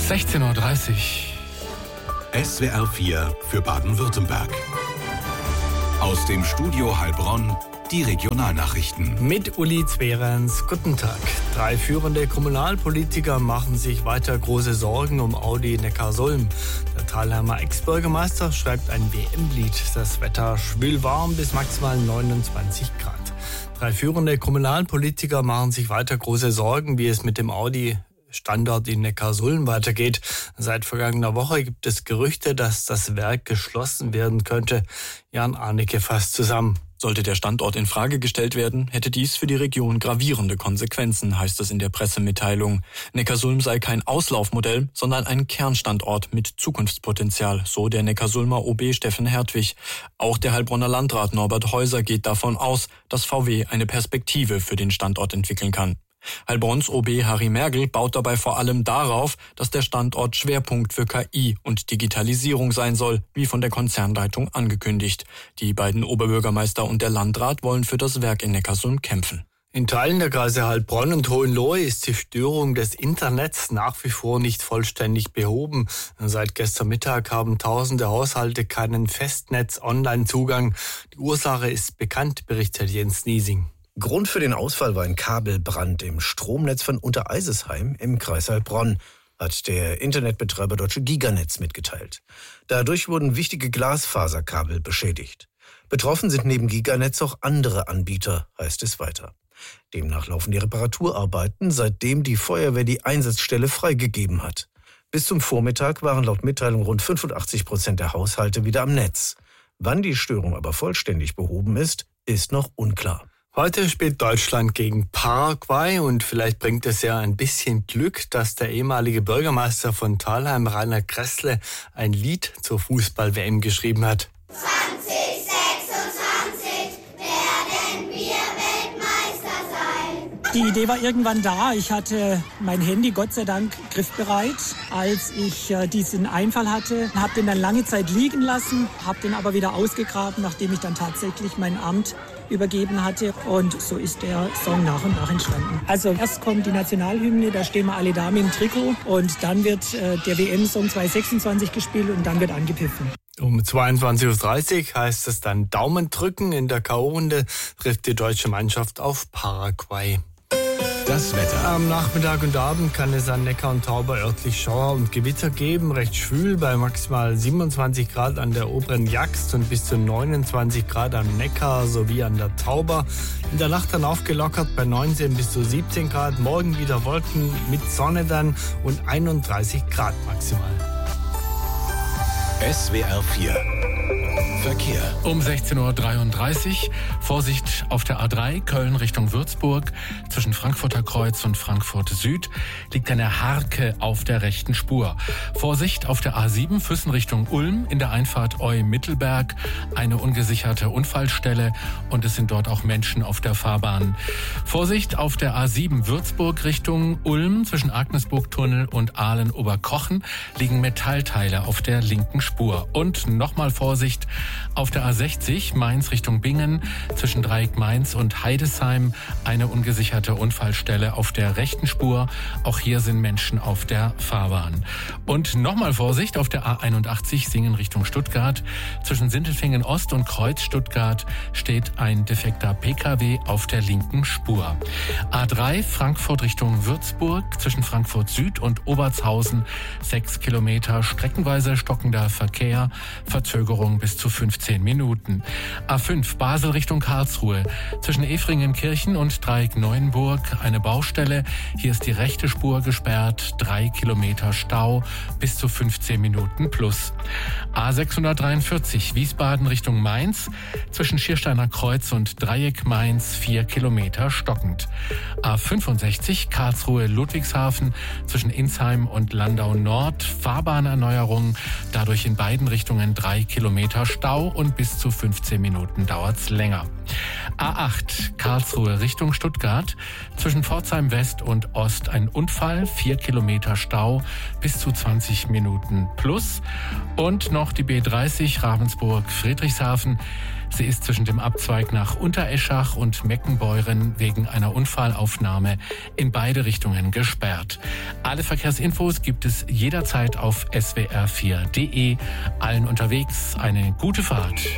16:30 Uhr. SWR 4 für Baden-Württemberg. Aus dem Studio Heilbronn die Regionalnachrichten. Mit Uli Zwerens, guten Tag. 3 führende Kommunalpolitiker machen sich weiter große Sorgen um Audi Neckarsulm. Der Thalheimer Ex-Bürgermeister schreibt ein WM-Lied. Das Wetter schwül warm bis maximal 29 Grad. 3 führende Kommunalpolitiker machen sich weiter große Sorgen, wie es mit dem Audi-Standort in Neckarsulm weitergeht. Seit vergangener Woche gibt es Gerüchte, dass das Werk geschlossen werden könnte. Jan Arnecke fasst zusammen. Sollte der Standort in Frage gestellt werden, hätte dies für die Region gravierende Konsequenzen, heißt es in der Pressemitteilung. Neckarsulm sei kein Auslaufmodell, sondern ein Kernstandort mit Zukunftspotenzial, so der Neckarsulmer OB Steffen Hertwig. Auch der Heilbronner Landrat Norbert Häuser geht davon aus, dass VW eine Perspektive für den Standort entwickeln kann. Heilbronns OB Harry Mergel baut dabei vor allem darauf, dass der Standort Schwerpunkt für KI und Digitalisierung sein soll, wie von der Konzernleitung angekündigt. Die beiden Oberbürgermeister und der Landrat wollen für das Werk in Neckarsulm kämpfen. In Teilen der Kreise Heilbronn und Hohenlohe ist die Störung des Internets nach wie vor nicht vollständig behoben. Seit gestern Mittag haben tausende Haushalte keinen Festnetz-Online-Zugang. Die Ursache ist bekannt, berichtet Jens Niesing. Grund für den Ausfall war ein Kabelbrand im Stromnetz von Untereisesheim im Kreis Heilbronn, hat der Internetbetreiber Deutsche Giganetz mitgeteilt. Dadurch wurden wichtige Glasfaserkabel beschädigt. Betroffen sind neben Giganetz auch andere Anbieter, heißt es weiter. Demnach laufen die Reparaturarbeiten, seitdem die Feuerwehr die Einsatzstelle freigegeben hat. Bis zum Vormittag waren laut Mitteilung rund 85% der Haushalte wieder am Netz. Wann die Störung aber vollständig behoben ist noch unklar. Heute spielt Deutschland gegen Paraguay und vielleicht bringt es ja ein bisschen Glück, dass der ehemalige Bürgermeister von Thalheim, Rainer Kressle, ein Lied zur Fußball-WM geschrieben hat. 2026 werden wir Weltmeister sein. Die Idee war irgendwann da. Ich hatte mein Handy Gott sei Dank griffbereit, als ich diesen Einfall hatte. Habe den dann lange Zeit liegen lassen, habe den aber wieder ausgegraben, nachdem ich dann tatsächlich mein Amt übergeben hatte. Und so ist der Song nach und nach entstanden. Also erst kommt die Nationalhymne, da stehen wir alle da mit dem Trikot. Und dann wird der WM-Song 2026 gespielt und dann wird angepfiffen. Um 22:30 Uhr heißt es dann Daumen drücken. In der K.O.-Runde trifft die deutsche Mannschaft auf Paraguay. Das Wetter. Am Nachmittag und Abend kann es an Neckar und Tauber örtlich Schauer und Gewitter geben. Recht schwül bei maximal 27 Grad an der oberen Jagst und bis zu 29 Grad am Neckar sowie an der Tauber. In der Nacht dann aufgelockert bei 19 bis zu 17 Grad. Morgen wieder Wolken mit Sonne dann und 31 Grad maximal. SWR 4 Verkehr. Um 16:33 Uhr. Vorsicht auf der A3 Köln Richtung Würzburg. Zwischen Frankfurter Kreuz und Frankfurt Süd liegt eine Harke auf der rechten Spur. Vorsicht auf der A7 Füssen Richtung Ulm. In der Einfahrt Eu-Mittelberg eine ungesicherte Unfallstelle und es sind dort auch Menschen auf der Fahrbahn. Vorsicht auf der A7 Würzburg Richtung Ulm. Zwischen Agnesburg-Tunnel und Aalen-Oberkochen liegen Metallteile auf der linken Spur. Und nochmal Vorsicht auf der A60 Mainz Richtung Bingen zwischen Dreieck Mainz und Heidesheim eine ungesicherte Unfallstelle auf der rechten Spur. Auch hier sind Menschen auf der Fahrbahn. Und nochmal Vorsicht auf der A81 Singen Richtung Stuttgart. Zwischen Sindelfingen Ost und Kreuz Stuttgart steht ein defekter Pkw auf der linken Spur. A3 Frankfurt Richtung Würzburg zwischen Frankfurt Süd und Obertshausen 6 Kilometer streckenweise stockender Verkehr, Verzögerung bis zu 15 Minuten. A5 Basel Richtung Karlsruhe. Zwischen Efringenkirchen und Dreieck Neuenburg eine Baustelle. Hier ist die rechte Spur gesperrt. 3 Kilometer Stau bis zu 15 Minuten plus. A643 Wiesbaden Richtung Mainz. Zwischen Schiersteiner Kreuz und Dreieck Mainz 4 Kilometer stockend. A65 Karlsruhe Ludwigshafen zwischen Insheim und Landau Nord. Fahrbahnerneuerung. Dadurch in beiden Richtungen 3 Kilometer Stau und bis zu 15 Minuten dauert's länger. A8 Karlsruhe Richtung Stuttgart. Zwischen Pforzheim West und Ost ein Unfall, 4 Kilometer Stau, bis zu 20 Minuten plus. Und noch die B30 Ravensburg Friedrichshafen. Sie ist zwischen dem Abzweig nach Untereschach und Meckenbeuren wegen einer Unfallaufnahme in beide Richtungen gesperrt. Alle Verkehrsinfos gibt es jederzeit auf swr4.de. Allen unterwegs eine gute Fahrt.